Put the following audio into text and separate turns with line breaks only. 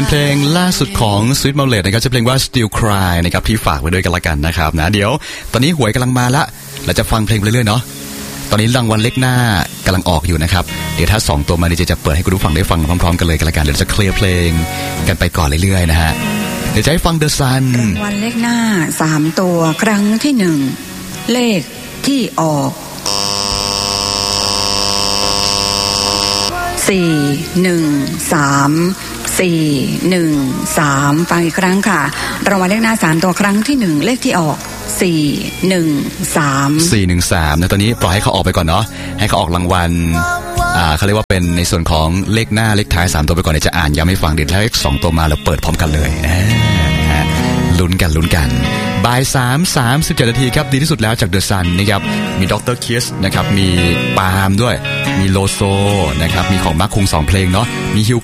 เป็นเพลงล่าสุดของ Sweet Mullet นะครับจะเพลงว่า Still Cry นะครับพี่ฝากไว้ด้วยกันละกันนะครับนะเดี๋ยวตอนนี้หวยกำลังมาละเราจะฟังเพลงไปเรื่อยๆเนาะตอนนี้รางวัลเลขหน้ากำลังออกอยู่นะครับเดี๋ยวถ้า2ตัวมาดีเจจะเปิดให้คุณผู้ฟังได้ฟังพร้อมๆกันเลยกันละกันเดี๋ยวจะเคลียร์เพลงกันไปก่อนเรื่อยๆนะฮะเดี๋ยวจะให้ฟัง The Sun
รางวัลเลขหน้า3ตัวครั้งที่1เลขที่ออก413 413ฟังอีกครั้งค่ะรางวัลเลขหน้า3ตัวครั้งที่1เลขที่ออก413
นะตอนนี้ปล่อยให้เขาออกไปก่อนเนาะให้เขาออกรางวัลเขาเรียกว่าเป็นในส่วนของเลขหน้าเลขท้าย3ตัวไปก่อนเดี๋ยวจะอ่านย้ำให้ฟังเดี๋ยวเลข2ตัวมาแล้วเปิดพร้อมกันเลยนะฮะลุ้นกันบ่าย 3:37 นาทีครับดีที่สุดแล้วจาก The Sun นะครับมีดร. Kiss นะครับมีปาล์มด้วยมีโลโซนะครับมีของมาร์คคุง2เพลงเนาะมีฮิว